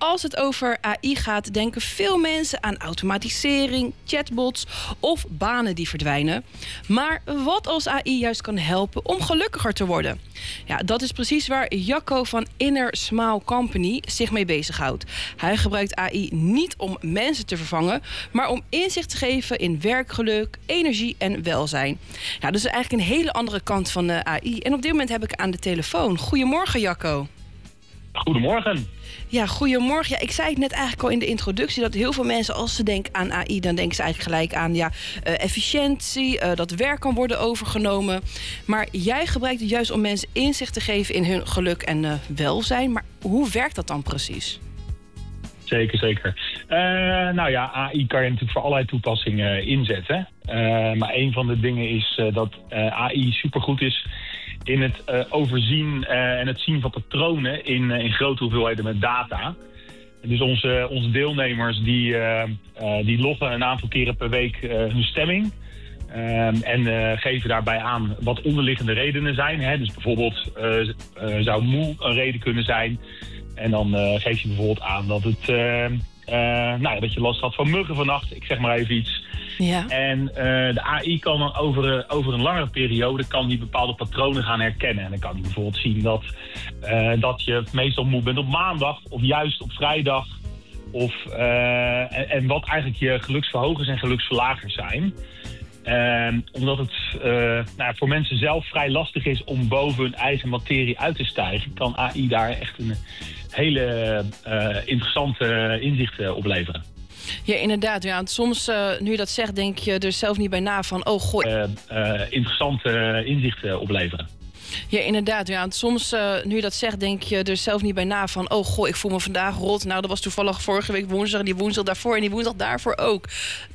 als het over AI gaat, denken veel mensen aan automatisering, chatbots of banen die verdwijnen. Maar wat als AI juist kan helpen om gelukkiger te worden? Ja, dat is precies waar Jacco van Inner Smile Company zich mee bezighoudt. Hij gebruikt AI niet om mensen te vervangen, maar om inzicht te geven in werkgeluk, energie en welzijn. Ja, dus eigenlijk een hele andere kant van de AI. En op dit moment heb ik aan de telefoon. Goedemorgen, Jacco. Goedemorgen. Ja, goedemorgen. Ja, ik zei het net eigenlijk al in de introductie, dat heel veel mensen, als ze denken aan AI, dan denken ze eigenlijk gelijk aan efficiëntie, dat werk kan worden overgenomen. Maar jij gebruikt het juist om mensen inzicht te geven in hun geluk en welzijn. Maar hoe werkt dat dan precies? Zeker. AI kan je natuurlijk voor allerlei toepassingen inzetten. Maar een van de dingen is dat AI supergoed is in het overzien en het zien van patronen in grote hoeveelheden met data. Dus onze deelnemers die loggen een aantal keren per week hun stemming. En geven daarbij aan wat onderliggende redenen zijn. Hè? Dus bijvoorbeeld zou moe een reden kunnen zijn. En dan geef je bijvoorbeeld aan dat dat je last had van muggen vannacht. Ik zeg maar even iets. Ja. En de AI kan dan over een langere periode die bepaalde patronen gaan herkennen. En dan kan hij bijvoorbeeld zien dat je meestal moe bent op maandag of juist op vrijdag. En wat eigenlijk je geluksverhogers en geluksverlagers zijn. Omdat het voor mensen zelf vrij lastig is om boven hun eigen materie uit te stijgen, kan AI daar echt een hele interessante inzichten opleveren. Ja, inderdaad. Ja, soms, nu je dat zegt, denk je er zelf niet bij na van, oh goh. Interessante inzichten opleveren. Ja, inderdaad. Ja, soms, nu je dat zegt, denk je er zelf niet bij na van, oh goh, ik voel me vandaag rot. Nou, dat was toevallig vorige week woensdag en die woensdag daarvoor en die woensdag daarvoor ook.